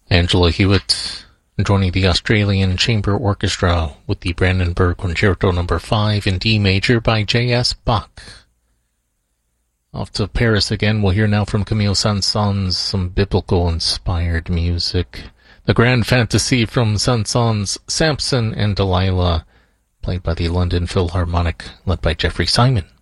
Angela Hewitt joining the Australian Chamber Orchestra with the Brandenburg Concerto No. 5 in D major by J.S. Bach. Off to Paris again, we'll hear now from Camille Saint-Saëns some biblical-inspired music. The Grand Fantasy from Saint-Saëns, Samson and Delilah, played by the London Philharmonic, led by Jeffrey Simon.